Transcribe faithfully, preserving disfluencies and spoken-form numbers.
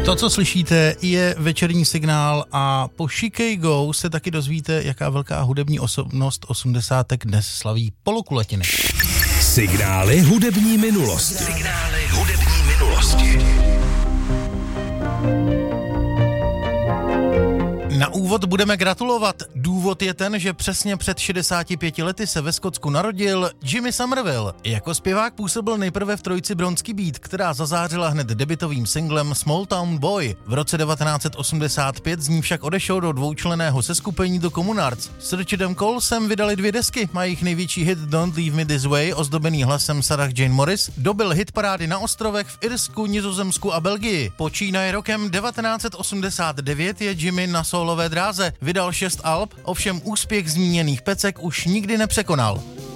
To, co slyšíte, je večerní signál a po Chicago se taky dozvíte, jaká velká hudební osobnost osmdesátek dnes slaví polokuletiny. Signály hudební minulosti. Signály hudební minulosti. Na úvod budeme gratulovat. Důvod je ten, že přesně před šedesáti pěti lety se ve Skotsku narodil Jimmy Somerville. Jako zpěvák působil nejprve v trojici Bronský Beat, která zazářila hned debutovým singlem Small Town Boy. V roce devatenáct set osmdesát pět z ní však odešel do dvoučlenného seskupení The Communards. S Richardem Colesem vydali dvě desky. A jejich největší hit Don't Leave Me This Way, ozdobený hlasem Sarah Jane Morris, dobil hitparády na ostrovech v Irsku, Nizozemsku a Belgii. Počínaje rokem devatenáct set osmdesát devět je Jimmy na solové dráze. Vydal šest alb, ovšem úspěch zmíněných pecek už nikdy nepřekonal.